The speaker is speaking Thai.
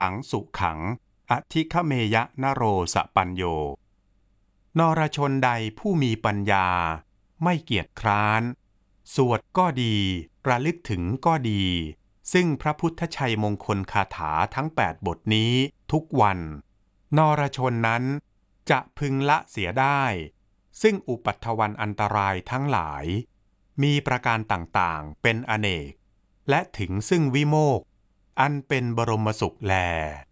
ขังสุขังอธิคเมยะนโรสปัญโยนรชนใดผู้มีปัญญาไม่เกียจคร้านสวดก็ดีระลึกถึงก็ดีซึ่งพระพุทธชัยมงคลคาถาทั้ง8 บทนี้ทุกวันนรชนนั้นจะพึงละเสียได้ซึ่งอุปัฏฐวันอันตรายทั้งหลายมีประการต่างๆเป็นอเนกและถึงซึ่งวิโมกข์อันเป็นบรมสุขแล